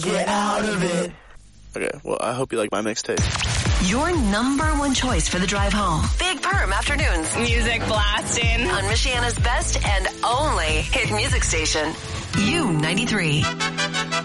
Get out of it. Okay, well, I hope you like my mixtape. Your number one choice for the drive home. Big Perm Afternoons. Music blasting. On Michiana's best and only hit music station. U93.